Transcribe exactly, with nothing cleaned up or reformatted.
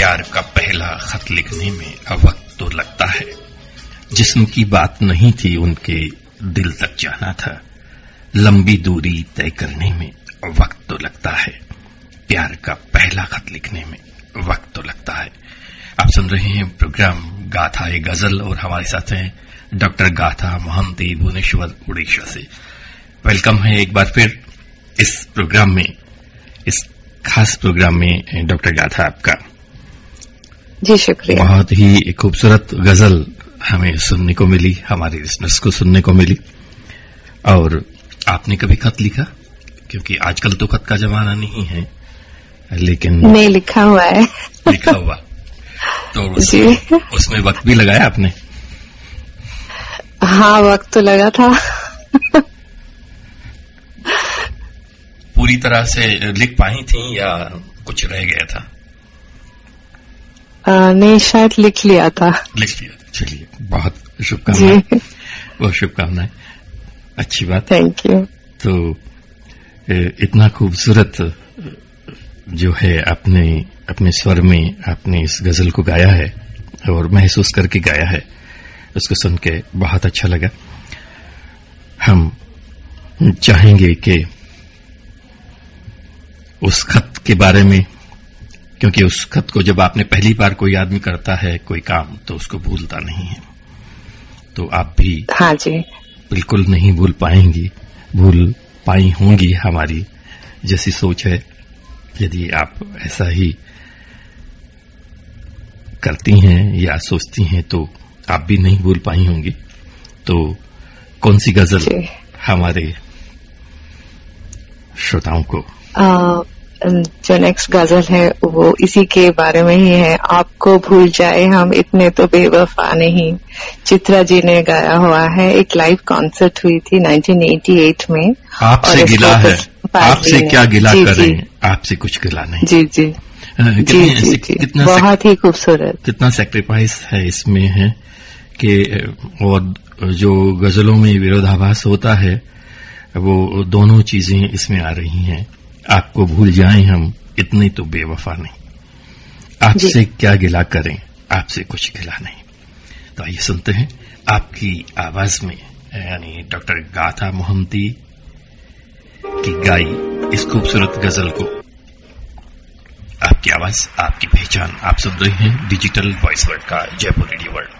प्यार का पहला खत लिखने में वक्त तो लगता है, जिस्म की बात नहीं थी उनके दिल तक जाना था। लंबी दूरी तय करने में वक्त तो लगता है, प्यार का पहला खत लिखने में वक्त तो लगता है। आप सुन रहे हैं प्रोग्राम गाथा ए गजल और हमारे साथ हैं डॉक्टर गाथा मोहंती भुवनेश्वर उड़ीसा से। वेलकम है एक बार फिर इस प्रोग्राम में, इस खास प्रोग्राम में डॉक्टर गाथा आपका। जी शुक्रिया। बहुत ही खूबसूरत गजल हमें सुनने को मिली, हमारे लिसनर्स को सुनने को मिली। और आपने कभी खत लिखा? क्योंकि आजकल तो खत का जमाना नहीं है, लेकिन नहीं लिखा हुआ है। लिखा हुआ तो उसमें, उसमें वक्त भी लगाया आपने? हाँ, वक्त तो लगा था। पूरी तरह से लिख पाई थी या कुछ रह गया था? आ, नहीं, शायद लिख लिया था। लिख लिया, चलिए बहुत शुभकामनाएं। बहुत शुभकामनाएं, अच्छी बात। Thank you. तो इतना खूबसूरत जो है आपने अपने स्वर में आपने इस गजल को गाया है और महसूस करके गाया है, उसको सुन के बहुत अच्छा लगा। हम चाहेंगे कि उस खत के बारे में, क्योंकि उस खत को जब आपने पहली बार कोई आदमी करता है कोई काम तो उसको भूलता नहीं है, तो आप भी हाँ जी बिल्कुल नहीं भूल पाएंगी, भूल पाई होंगी। हमारी जैसी सोच है, यदि आप ऐसा ही करती हैं या सोचती हैं तो आप भी नहीं भूल पाई होंगी। तो कौन सी गजल हमारे श्रोताओं को? आ, जो नेक्स्ट गजल है वो इसी के बारे में ही है। आपको भूल जाए हम इतने तो बेवफा नहीं, चित्रा जी ने गाया हुआ है। एक लाइव कॉन्सर्ट हुई थी नाइनटीन एटी एट में। आपसे गिला है, आपसे क्या गिला करें, आपसे कुछ गिला नहीं। जी जी जी जी, जी कितना बहुत ही खूबसूरत, कितना सेक्रीफाइस है इसमें है कि, और जो गजलों में विरोधाभास होता है वो दोनों चीजें इसमें आ रही हैं। आपको भूल जाएं हम इतने तो बेवफा नहीं, आपसे क्या गिला करें, आपसे कुछ गिला नहीं। तो आइए सुनते हैं आपकी आवाज में, यानी डॉक्टर गाथा मोहंती की गाई इस खूबसूरत गजल को। आपकी आवाज, आपकी पहचान। आप सुन रहे हैं डिजिटल वॉइस वर्ल्ड का जयपुर रेडियो वर्ल्ड।